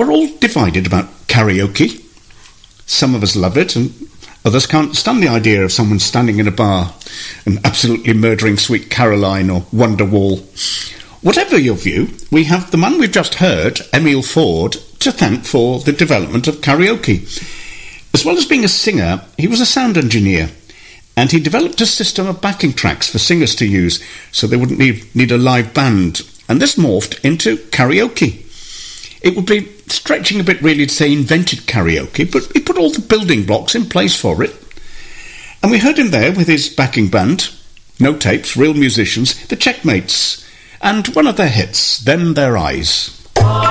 We're all divided about karaoke. Some of us love it and others can't stand the idea of someone standing in a bar and absolutely murdering Sweet Caroline or Wonderwall. Whatever your view, we have the man we've just heard, Emile Ford, to thank for the development of karaoke. As well as being a singer, he was a sound engineer, and he developed a system of backing tracks for singers to use so they wouldn't need a live band, and this morphed into karaoke. It would be stretching a bit really to say invented karaoke, but he put all the building blocks in place for it. And we heard him there with his backing band, no tapes, real musicians, the Checkmates, and one of their hits, Them Their Eyes.